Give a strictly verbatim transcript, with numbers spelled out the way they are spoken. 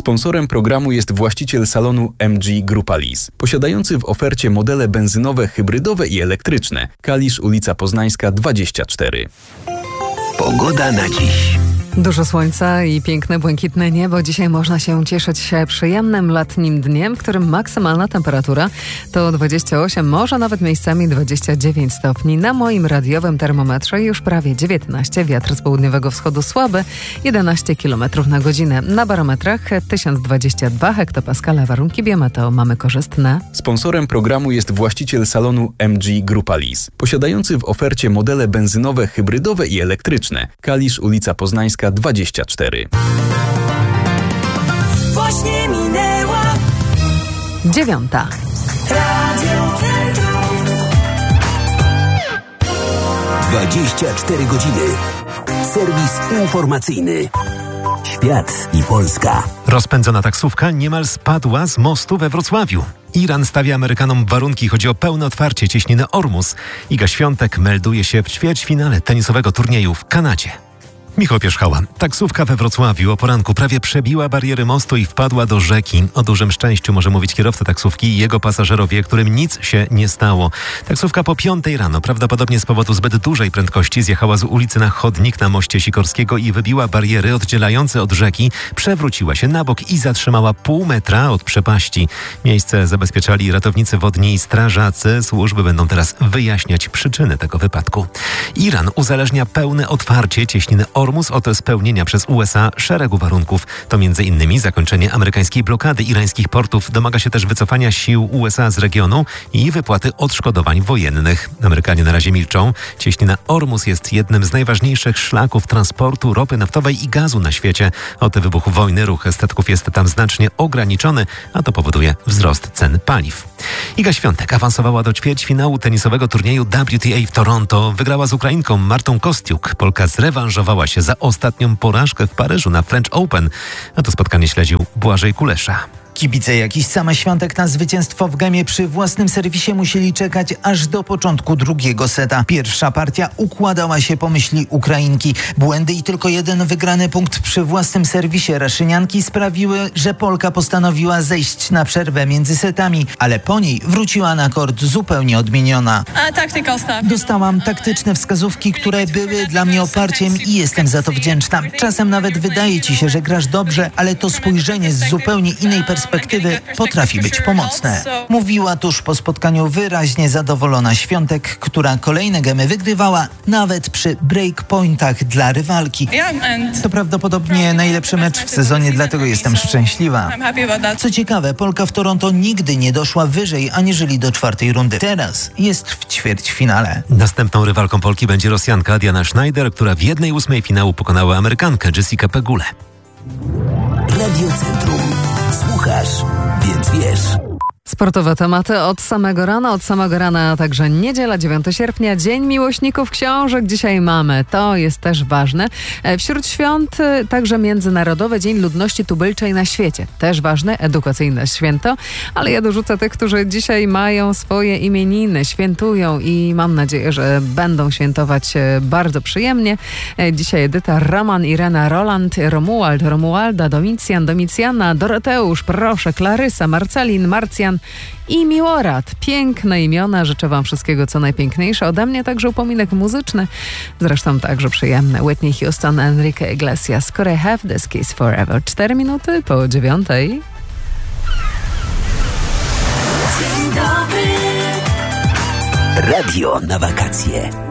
Sponsorem programu jest właściciel salonu M G Grupa Lease, posiadający w ofercie modele benzynowe, hybrydowe i elektryczne. Kalisz, ulica Poznańska dwadzieścia cztery. Pogoda na dziś. Dużo słońca i piękne, błękitne niebo. Dzisiaj można się cieszyć się przyjemnym letnim dniem, w którym maksymalna temperatura to dwadzieścia osiem, może nawet miejscami dwadzieścia dziewięć stopni. Na moim radiowym termometrze już prawie dziewiętnaście, wiatr z południowego wschodu słaby, jedenaście kilometrów na godzinę. Na barometrach tysiąc dwadzieścia dwa hektopaskale, warunki biometeo mamy korzystne. Sponsorem programu jest właściciel salonu M G Grupa Lease, posiadający w ofercie modele benzynowe, hybrydowe i elektryczne. Kalisz, ulica Poznańska dwadzieścia cztery. Właśnie minęła Dziewiąta. Radio Centrum. dwadzieścia cztery godziny. Serwis informacyjny. Świat i Polska. Rozpędzona taksówka niemal spadła z mostu we Wrocławiu. Iran stawia Amerykanom warunki. Chodzi o pełne otwarcie cieśniny Ormus. Iga Świątek melduje się w ćwierćfinale tenisowego turnieju w Kanadzie. Michał Pierzchała. Taksówka we Wrocławiu o poranku prawie przebiła bariery mostu i wpadła do rzeki. O dużym szczęściu może mówić kierowca taksówki i jego pasażerowie, którym nic się nie stało. Taksówka po piątej rano, prawdopodobnie z powodu zbyt dużej prędkości, zjechała z ulicy na chodnik na moście Sikorskiego i wybiła bariery oddzielające od rzeki, przewróciła się na bok i zatrzymała pół metra od przepaści. Miejsce zabezpieczali ratownicy wodni i strażacy. Służby będą teraz wyjaśniać przyczyny tego wypadku. Iran uzależnia pełne otwarcie cieśniny Ormus od spełnienia przez U S A szeregu warunków. To między innymi zakończenie amerykańskiej blokady irańskich portów. Domaga się też wycofania sił U S A z regionu i wypłaty odszkodowań wojennych. Amerykanie na razie milczą. Cieśnina Ormus jest jednym z najważniejszych szlaków transportu ropy naftowej i gazu na świecie. Od wybuchu wojny ruch statków jest tam znacznie ograniczony, a to powoduje wzrost cen paliw. Iga Świątek awansowała do ćwierćfinału tenisowego turnieju W T A w Toronto. Wygrała z Ukrainką Martą Kostiuk. Polka zrewanżowała się za ostatnią porażkę w Paryżu na French Open. A to spotkanie śledził Błażej Kulesza. Kibice jakiś same Świątek na zwycięstwo w gemie przy własnym serwisie musieli czekać aż do początku drugiego seta. Pierwsza partia układała się po myśli Ukrainki. Błędy i tylko jeden wygrany punkt przy własnym serwisie Raszynianki sprawiły, że Polka postanowiła zejść na przerwę między setami, ale po niej wróciła na kort zupełnie odmieniona. Dostałam taktyczne wskazówki, które były dla mnie oparciem i jestem za to wdzięczna. Czasem nawet wydaje ci się, że grasz dobrze, ale to spojrzenie z zupełnie innej perspektywy perspektywy potrafi być pomocne. Mówiła tuż po spotkaniu wyraźnie zadowolona Świątek, która kolejne gemy wygrywała nawet przy breakpointach dla rywalki. To prawdopodobnie najlepszy mecz w sezonie, dlatego jestem szczęśliwa. Co ciekawe, Polka w Toronto nigdy nie doszła wyżej aniżeli do czwartej rundy. Teraz jest w ćwierćfinale. Następną rywalką Polki będzie Rosjanka Diana Schneider, która w jednej ósmej finału pokonała Amerykankę Jessica Pegulę. Radio Centrum. Słuchasz, więc wiesz. Sportowe tematy od samego rana, od samego rana, a także niedziela, dziewiątego sierpnia, Dzień Miłośników Książek dzisiaj mamy. To jest też ważne. Wśród świąt także Międzynarodowy Dzień Ludności Tubylczej na świecie. Też ważne, edukacyjne święto, ale ja dorzucę tych, którzy dzisiaj mają swoje imieniny, świętują i mam nadzieję, że będą świętować bardzo przyjemnie. Dzisiaj Edyta, Roman, Irena, Roland, Romuald, Romualda, Domicjan, Domicjana, Doroteusz, proszę, Klarysa, Marcelin, Marcjan i Miłorad. Piękne imiona. Życzę wam wszystkiego, co najpiękniejsze. Ode mnie także upominek muzyczny. Zresztą także przyjemny. Whitney Houston, Enrique Iglesias. Could I have this kiss forever? Cztery minuty po dziewiątej. Dzień dobry. Radio na wakacje.